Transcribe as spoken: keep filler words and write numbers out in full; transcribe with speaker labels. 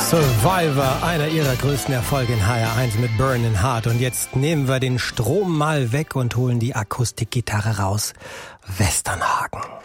Speaker 1: Survivor, einer ihrer größten Erfolge in H R eins mit Burnin' Heart. Und jetzt nehmen wir den Strom mal weg und holen die Akustikgitarre raus. Westernhagen.